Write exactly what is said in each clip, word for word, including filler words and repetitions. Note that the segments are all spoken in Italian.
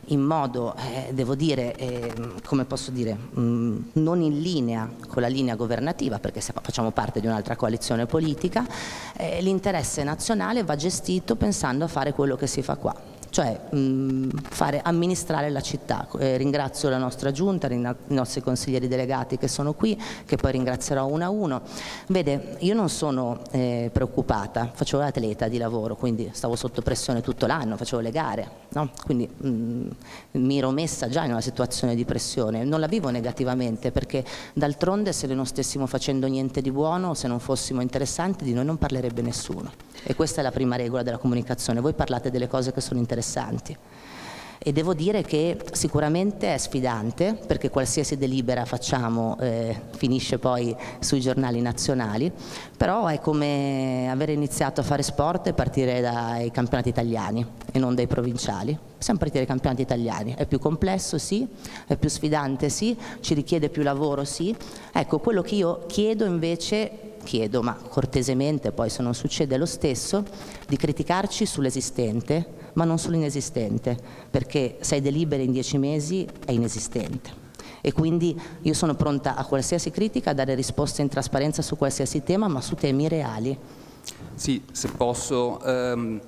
in modo, eh, devo dire, eh, come posso dire, mh, non in linea con la linea governativa, perché se facciamo parte di un'altra coalizione politica, eh, l'interesse nazionale va gestito pensando a fare quello che si fa qua. Cioè mh, fare amministrare la città. Eh, ringrazio la nostra giunta, i nostri consiglieri delegati che sono qui, che poi ringrazierò uno a uno. Vede, io non sono eh, preoccupata, facevo l'atleta di lavoro, quindi stavo sotto pressione tutto l'anno, facevo le gare, no? Quindi mh, mi ero messa già in una situazione di pressione, non la vivo negativamente, perché d'altronde se noi non stessimo facendo niente di buono, se non fossimo interessanti, di noi non parlerebbe nessuno. E questa è la prima regola della comunicazione, voi parlate delle cose che sono interessanti. E devo dire che sicuramente è sfidante, perché qualsiasi delibera facciamo eh, finisce poi sui giornali nazionali, però è come avere iniziato a fare sport e partire dai campionati italiani e non dai provinciali. Possiamo partire dai campionati italiani, è più complesso sì, è più sfidante sì, ci richiede più lavoro sì. Ecco, quello che io chiedo invece chiedo, ma cortesemente, poi se non succede lo stesso, di criticarci sull'esistente, ma non sull'inesistente, perché sei delibere in dieci mesi è inesistente. E quindi io sono pronta a qualsiasi critica, a dare risposte in trasparenza su qualsiasi tema, ma su temi reali. Sì, se posso, ehm,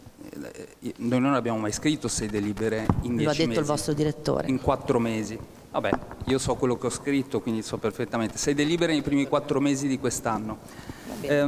noi non abbiamo mai scritto sei delibere in dieci mesi. Lo ha detto il vostro direttore. In quattro mesi. Vabbè, io so quello che ho scritto, quindi so perfettamente. Sei delibere nei primi quattro mesi di quest'anno. Eh,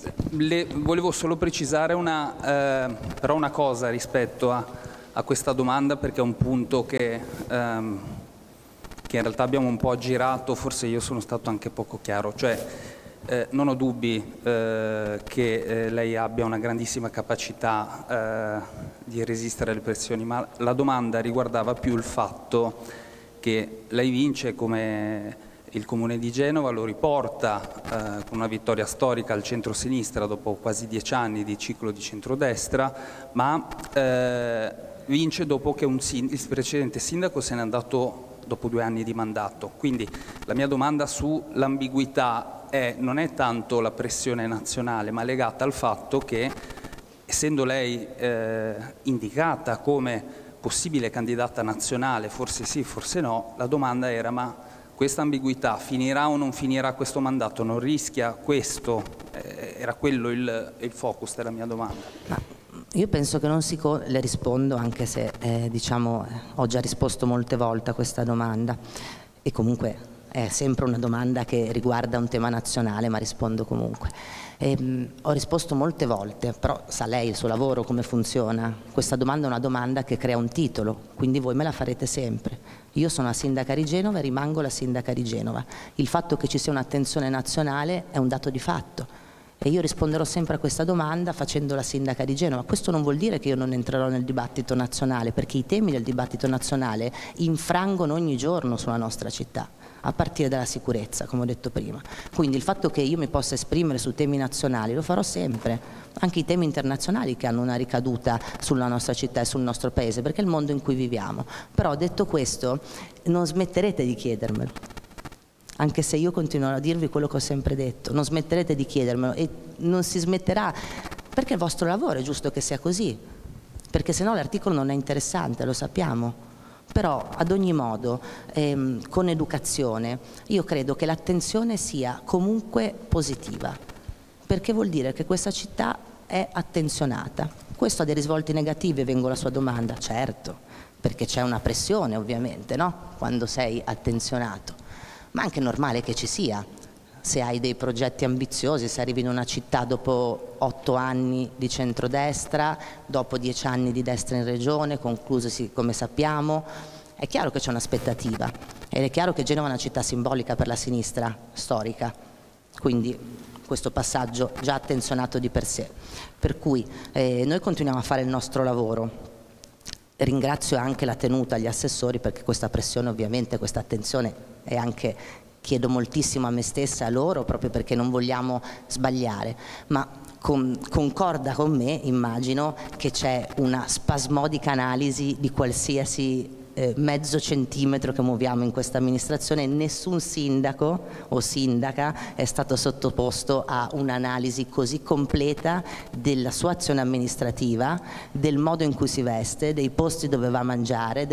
le, volevo solo precisare una, eh, però una cosa rispetto a, a questa domanda, perché è un punto che, ehm, che in realtà abbiamo un po' aggirato, forse io sono stato anche poco chiaro. Cioè, eh, non ho dubbi eh, che eh, lei abbia una grandissima capacità eh, di resistere alle pressioni, ma la domanda riguardava più il fatto che lei vince come il Comune di Genova, lo riporta eh, con una vittoria storica al centro-sinistra dopo quasi dieci anni di ciclo di centrodestra, ma eh, vince dopo che un sind- il precedente sindaco se n'è andato dopo due anni di mandato. Quindi la mia domanda sull'ambiguità è, non è tanto la pressione nazionale, ma legata al fatto che, essendo lei eh, indicata come possibile candidata nazionale, forse sì, forse no, la domanda era: ma questa ambiguità finirà o non finirà questo mandato? Non rischia questo? Eh, era quello il, il focus della mia domanda. Ma io penso che non si... Co- le rispondo, anche se eh, diciamo, ho già risposto molte volte a questa domanda, e comunque è sempre una domanda che riguarda un tema nazionale, ma rispondo comunque. E, mh, ho risposto molte volte, però sa lei il suo lavoro come funziona? Questa domanda è una domanda che crea un titolo, quindi voi me la farete sempre. Io sono la sindaca di Genova e rimango la sindaca di Genova. Il fatto che ci sia un'attenzione nazionale è un dato di fatto. E io risponderò sempre a questa domanda facendo la sindaca di Genova. Questo non vuol dire che io non entrerò nel dibattito nazionale, perché i temi del dibattito nazionale infrangono ogni giorno sulla nostra città, a partire dalla sicurezza, come ho detto prima. Quindi il fatto che io mi possa esprimere su temi nazionali lo farò sempre, anche i temi internazionali che hanno una ricaduta sulla nostra città e sul nostro paese, perché è il mondo in cui viviamo. Però detto questo, non smetterete di chiedermelo. Anche se io continuerò a dirvi quello che ho sempre detto, non smetterete di chiedermelo e non si smetterà, perché il vostro lavoro è giusto che sia così, perché sennò l'articolo non è interessante, lo sappiamo. Però ad ogni modo, ehm, con educazione, io credo che l'attenzione sia comunque positiva, perché vuol dire che questa città è attenzionata. Questo ha dei risvolti negativi, vengo alla sua domanda, certo, perché c'è una pressione ovviamente, no? Quando sei attenzionato. Ma è anche normale che ci sia, se hai dei progetti ambiziosi, se arrivi in una città dopo otto anni di centrodestra, dopo dieci anni di destra in regione, conclusosi come sappiamo, è chiaro che c'è un'aspettativa ed è chiaro che Genova è una città simbolica per la sinistra storica, quindi questo passaggio già attenzionato di per sé. Per cui eh, noi continuiamo a fare il nostro lavoro. Ringrazio anche la tenuta, gli assessori, perché questa pressione ovviamente, questa attenzione e anche chiedo moltissimo a me stessa e a loro, proprio perché non vogliamo sbagliare, ma con, concorda con me, immagino, che c'è una spasmodica analisi di qualsiasi eh, mezzo centimetro che muoviamo in questa amministrazione. Nessun sindaco o sindaca è stato sottoposto a un'analisi così completa della sua azione amministrativa, del modo in cui si veste, dei posti dove va a mangiare,